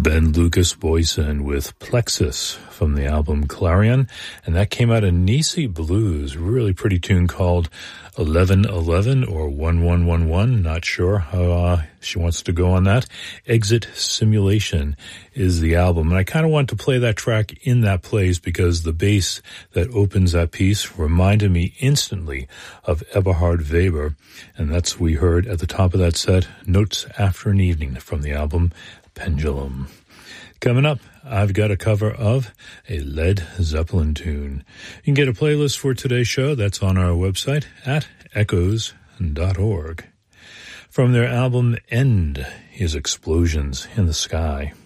Ben Lucas Boysen with Plexus from the album Clarion, and that came out of Nisi Blues, really pretty tune called 1111 or 1111, not sure how she wants to go on that. Exit Simulation is the album, and I kind of want to play that track in that place because the bass that opens that piece reminded me instantly of Eberhard Weber, and that's we heard at the top of that set, Notes After an Evening from the album Pendulum. Coming up, I've got a cover of a Led Zeppelin tune. You can get a playlist for today's show. That's on our website at echoes.org. From their album End is Explosions in the Sky.